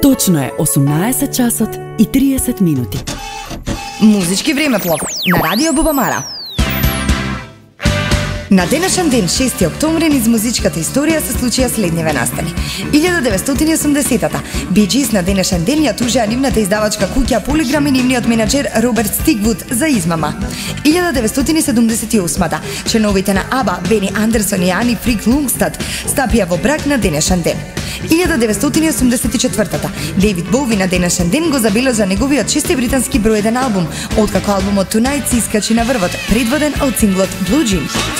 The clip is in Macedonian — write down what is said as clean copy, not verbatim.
Точно е 18 часот и 30 минути. Музички времеплов на Радио Бубамара. На денешен ден, 6 октомври, низ музичката историја се случија следниве настани. 1980-та, Bee Gees на денешен ден ја тужеа нивната издавачка куќа Полиграм и нивниот менаџер Роберт Стигвуд за измама. 1978-та, членовите на ABBA, Бени Андерсон и Ани Фрик Лунгстад, стапија во брак на денешен ден. 1984-та, Дейвид Боуи на денешен ден го забележа неговиот 6-ти британски број 1 албум, откако албумот Tonight се искачи на врвот, предводен од синглот Blue Jeans.